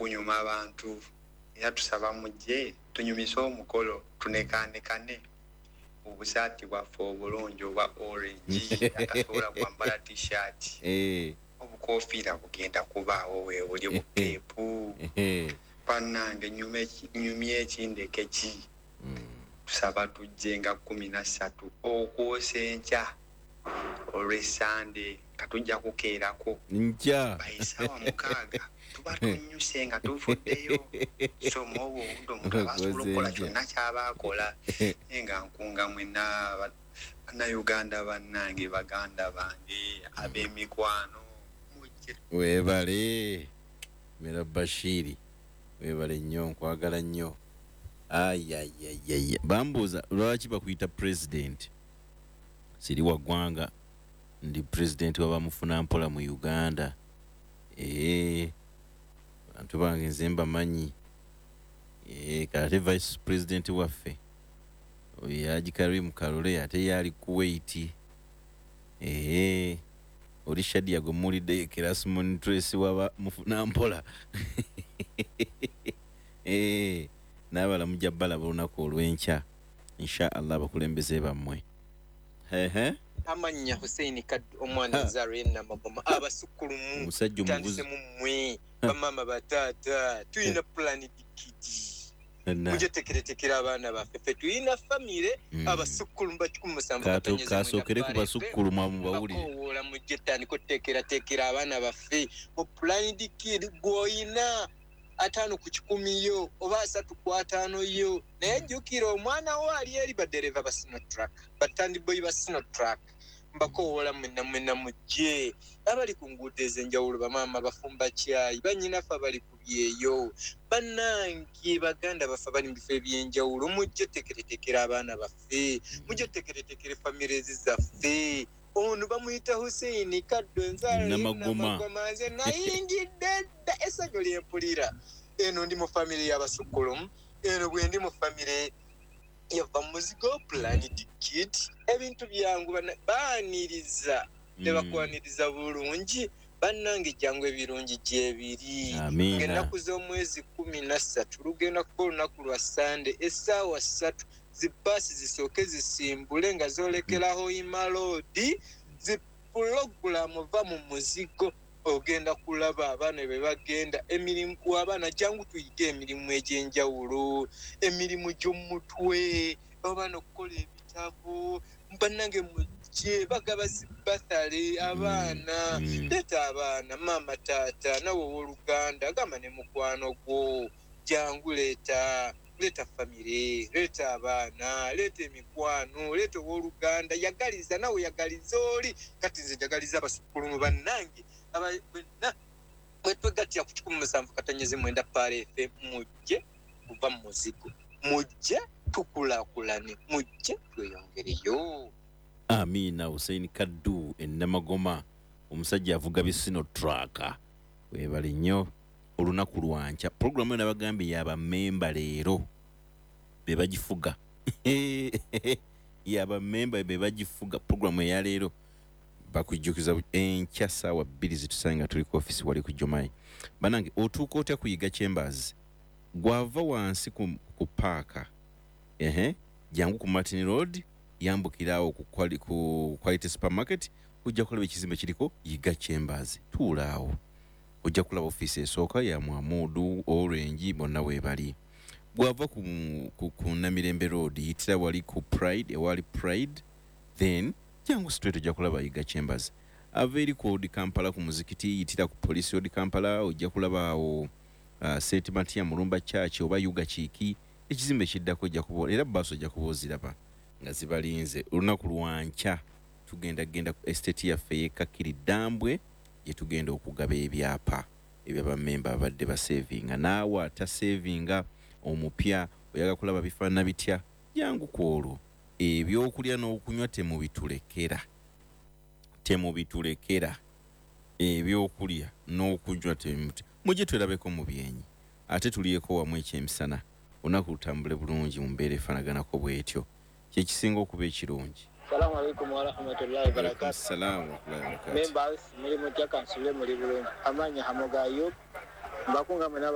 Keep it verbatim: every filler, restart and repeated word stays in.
kunyuma abantu era tusaba mujje tunyumise omukolo tunekanekane obusaati bwaffe obulungi obwa orange atasobola kwambala t-shirt eh obukofiira bugenda kubaawo weebuli bukeepu pannange nyumye ekindeke ki tusaba tujje nga kumi na ssatu okwosa enkya olw'essande nga tujja kukeerako nkya bayisawa mukaaga tuba tunyuse nga tuvuddeyo so mwobo obundi omuntu abasobola okukola kyonna kyaba akola nga nkunga mwena bannayuganda bannange baganda bange ab'emikwano mujje weebale Mera Bashiri weebale nnyo nkwagala nnyo ayayayaya bambuuza lwaki bakuyita president siri wa ggwanga ndi president wabamufuna mpola mu Uganda eh bantu bange nze mbamanyi eh kati vice president waffe oyaji Karim Kalole ate yali Kuwait eh oli Shadia Gomulide Kerasmon Tracy waba mufuna mpola eh nabala mujabala bulunako olwenkya insha Allah bakulembeze bamwe hehe amanya Hussein Kad omwana Zarena Magoma abasukulumu musajja omuguzi mumwe bamama batata tuina plan dikiti muje tekere tekere abana baffe tuina family abasukulumu bakumusambu katanyeza kasokere ku basukulumu mu bawulire owola muje tani ko tekera tekera abana baffe mu plan dikiti goina atano ku kikumi yo oba asatu ku atano yo naye jukira omwana wo ali eri badereva basino truck batandi boy basino truck mbako wola mwena mwena mujje abali kungudeze njawulo bamama bafumba chai banyina fa bali kubyeyo banangi baganda bafa bali mbife byenjawulo mujje tekere tekera abana baffe mujje tekere tekere families zaffe onu bamuyita Hussein Kaddo Nzale Namagoma nze nayingidde esago lyempulira eno ndi mu family y'abasukulumu eno bwe ndi mu family yava muzigo plan kid ebintu byangu baaniriza ne bakwaniriza bulungi bannange jangu ebirungi gyebiri ngenaku z'omwezi kumi na ssatu lugenda kuba olunaku lwa Sunday essaawa ssatu zibbaasi zisooke zisimbule nga zoolekeraho imalodi zipulogulamu va mu muzigo ogenda kulaba abaana be bagenda emirimu abaana jangu tuyige emirimu egy'enjawulo emirimu gy'omutwe abaana okukola ebitabo mbannange mujje bagaba zibathale abaana leta abaana mama taata nawe w'oluganda gamba ne mukwano gwo jangu leta leta family leta abaana leta emikwano leta w'oluganda yagaliza nawe yagaliza oli kati nze jagaliza abasukulumu bannange abana bwetwegatya ku kikumi musanvu katanyeze mwenda pale efe mujje kuva mu muzigo mujje tukulakulane mujje tweyongereyo. Amina Hussein Kaddu Namagoma omusajja avuga bisino truck webale nnyo olunaku lwanca programu ena bagambye yaba member leero be bagifuga yaba member be bagifuga programu ya leero bakujjukiza enkya saawa bbiri zitusanga tuli ku office wali ku Jomai banange otuuka otya kuyiga Chambers gwava wansi ku, ku paaka ehe jangu ku Martin Road yambukirawo ku, quali, ku Quality Supermarket ujja kulaba ekizimbe kiriko yiga Chambers tuulaawo ujja kulaba office esooka ya Mwamudu Orange bonna weebali bwava ku, ku, ku Namirembe Road yitira wali ku Pride ewali Pride then jangu straight ujja kulaba yiga Chambers averi ku Old Kampala ku muzikiti yitira ku Police Old Kampala ujja kulaba awo uh, Saint Matia Mulumba Church oba Yuga Chiki ekizimbe kiddako ujja kubola era baso ujja kuboziraba nga zibalinze olunaku lwanca tugenda genda ku estate yaffe y'Ekakiri Dambwe gye tugenda okugaba ebyapa ebyaba member abadde ba savinga naawe ata savinga omupya oyaga kulaba bifaanana bitya jangu kwolwo ebyokulya n'okunywa temubitulekera temubitulekera ebyokulya n'okunywa temuti mujje twelabeko mu byenyi ate tuliyeko wamu ekyemisana olunaku lutambule bulungi mu mbeera efaanaganako bwetyo kyekisinga okuba ekirungi. Assalamu alaikum wa rahmatullahi wa barakatuh. Assalamu alaikum wa barakatuh. Members muri mutya kansule muri bulungi amanya hamogayo mbakunga mwana